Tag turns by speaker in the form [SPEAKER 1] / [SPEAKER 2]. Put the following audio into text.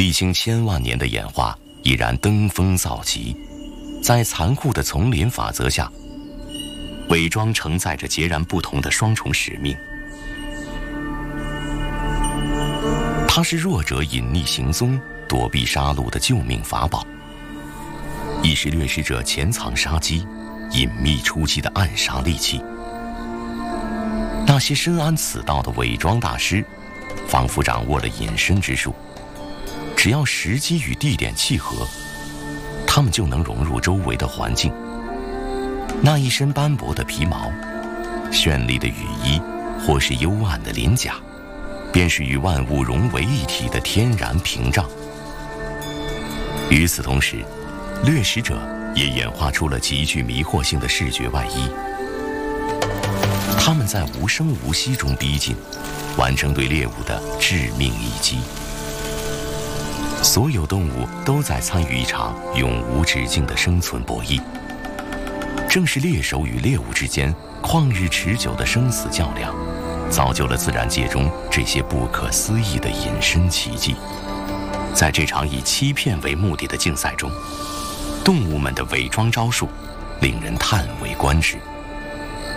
[SPEAKER 1] 历经千万年的演化，已然登峰造极。在残酷的丛林法则下，伪装承载着截然不同的双重使命。它是弱者隐匿行踪、躲避杀戮的救命法宝，亦是掠食者潜藏杀机、隐秘出击的暗杀利器。那些深谙此道的伪装大师，仿佛掌握了隐身之术，只要时机与地点契合，他们就能融入周围的环境。那一身斑驳的皮毛、绚丽的雨衣，或是幽暗的鳞甲，便是与万物融为一体的天然屏障。与此同时，掠食者也演化出了极具迷惑性的视觉外衣。他们在无声无息中逼近，完成对猎物的致命一击。所有动物都在参与一场永无止境的生存博弈。正是猎手与猎物之间旷日持久的生死较量，造就了自然界中这些不可思议的隐身奇迹。在这场以欺骗为目的的竞赛中，动物们的伪装招数令人叹为观止。